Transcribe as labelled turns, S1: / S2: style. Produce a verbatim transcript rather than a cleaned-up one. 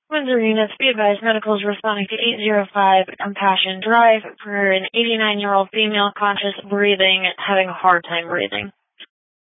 S1: Windsor units, be advised, medical is responding to eight oh five Compassion Drive for an eighty-nine-year-old female conscious breathing, having a hard time breathing.